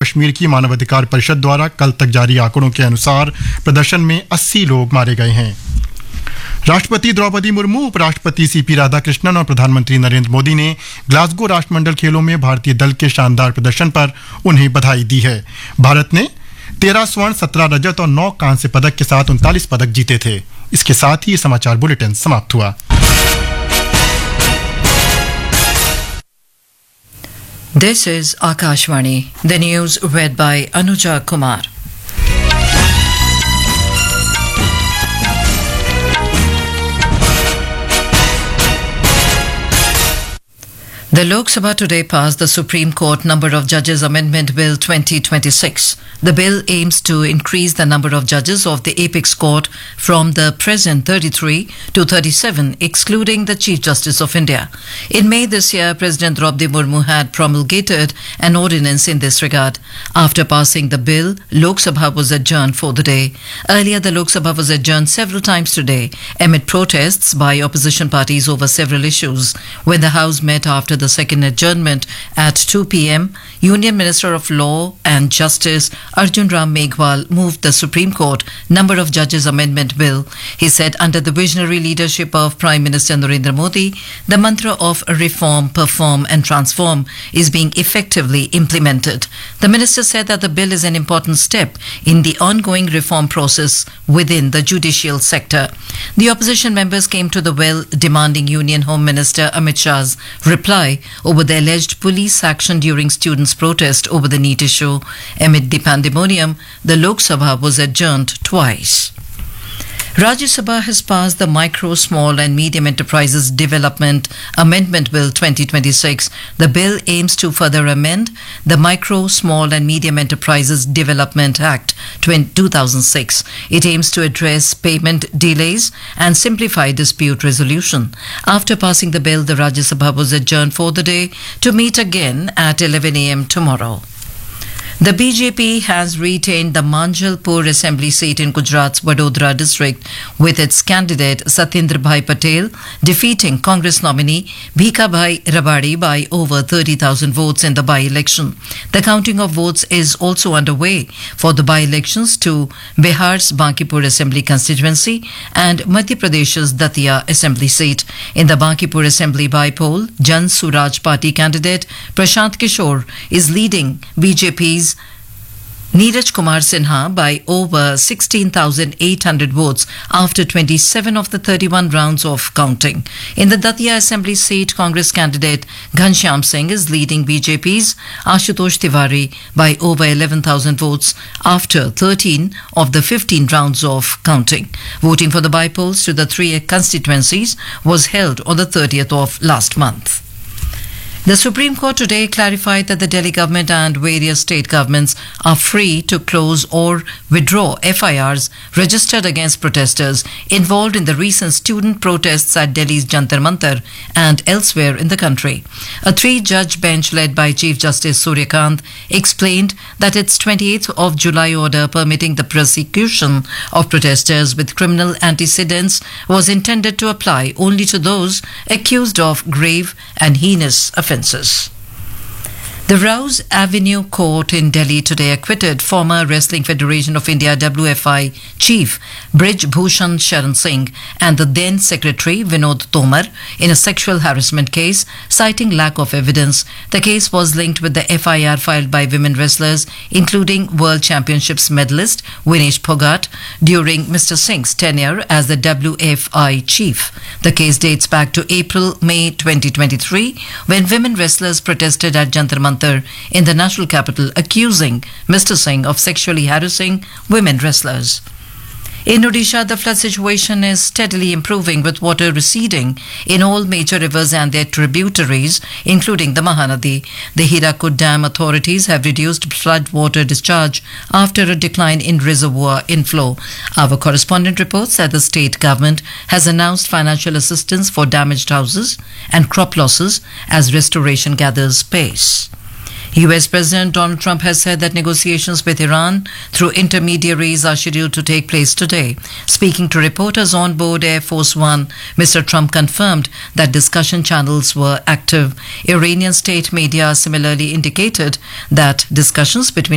कश्मीर की मानवाधिकार परिषद द्वारा कल तक जारी आंकड़ों के अनुसार प्रदर्शन में 80 लोग मारे गए हैं। राष्ट्रपति द्रौपदी मुर्मू, उपराष्ट्रपति सीपी राधाकृष्णन और प्रधानमंत्री नरेंद्र मोदी ने ग्लासगो राष्ट्रमंडल खेलों में भारतीय दल के शानदार प्रदर्शन पर उन्हें बधाई दी है। भारत ने 13 स्वर्ण, 17 रजत और 9 कांस्य पदक के साथ 39 पदक जीते थे। इसके साथ ही ये समाचार बुलेटिन समाप्त हुआ। This is Akashvani. The news read by Anuja Kumar. The Lok Sabha today passed the Supreme Court Number of Judges Amendment Bill 2026. The bill aims to increase the number of judges of the Apex Court from the present 33 to 37, excluding the Chief Justice of India. In May this year, President Draupadi Murmu had promulgated an ordinance in this regard. After passing the bill, Lok Sabha was adjourned for the day. Earlier, the Lok Sabha was adjourned several times today amid protests by opposition parties over several issues. When the House met after the second adjournment at 2 p.m., Union Minister of Law and Justice Arjun Ram Meghwal moved the Supreme Court Number of Judges Amendment Bill. He said under the visionary leadership of Prime Minister Narendra Modi, the mantra of reform, perform and transform is being effectively implemented. The minister said that the bill is an important step in the ongoing reform process within the judicial sector. The opposition members came to the well demanding Union Home Minister Amit Shah's reply over the alleged police action during students' protest over the NEET issue. Amid the pandemonium, the Lok Sabha was adjourned twice. Rajya Sabha has passed the Micro, Small and Medium Enterprises Development Amendment Bill 2026. The bill aims to further amend the Micro, Small and Medium Enterprises Development Act 2006. It aims to address payment delays and simplify dispute resolution. After passing the bill, the Rajya Sabha was adjourned for the day to meet again at 11 a.m. tomorrow. The BJP has retained the Manjalpur Assembly seat in Gujarat's Vadodara district with its candidate Satyendra Bhai Patel defeating Congress nominee Bhika Bhai Rabadi by over 30,000 votes in the by-election. The counting of votes is also underway for the by-elections to Bihar's Bankipur Assembly constituency and Madhya Pradesh's Datia Assembly seat. In the Bankipur Assembly by-poll, Jan Suraj Party candidate Prashant Kishore is leading BJP's Neeraj Kumar Sinha by over 16,800 votes after 27 of the 31 rounds of counting. In the Datia Assembly seat, Congress candidate Ghanshyam Singh is leading BJP's Ashutosh Tiwari by over 11,000 votes after 13 of the 15 rounds of counting. Voting for the by-polls to the three constituencies was held on the 30th of last month. The Supreme Court today clarified that the Delhi government and various state governments are free to close or withdraw FIRs registered against protesters involved in the recent student protests at Delhi's Jantar Mantar and elsewhere in the country. A three-judge bench led by Chief Justice Surya Kant explained that its 28th of July order permitting the prosecution of protesters with criminal antecedents was intended to apply only to those accused of grave and heinous offences. The Rouse Avenue Court in Delhi today acquitted former Wrestling Federation of India WFI chief Brij Bhushan Sharan Singh and the then secretary Vinod Tomar in a sexual harassment case, citing lack of evidence. The case was linked with the FIR filed by women wrestlers, including World Championships medalist Vinesh Phogat, during Mr. Singh's tenure as the WFI chief. The case dates back to April-May 2023, when women wrestlers protested at Jantar Mantar in the national capital, accusing Mr. Singh of sexually harassing women wrestlers. In Odisha, the flood situation is steadily improving, with water receding in all major rivers and their tributaries, including the Mahanadi. The Hirakud Dam authorities have reduced flood water discharge after a decline in reservoir inflow. Our correspondent reports that the state government has announced financial assistance for damaged houses and crop losses as restoration gathers pace. US President Donald Trump has said that negotiations with Iran through intermediaries are scheduled to take place today. Speaking to reporters on board Air Force One, Mr. Trump confirmed that discussion channels were active. Iranian state media similarly indicated that discussions between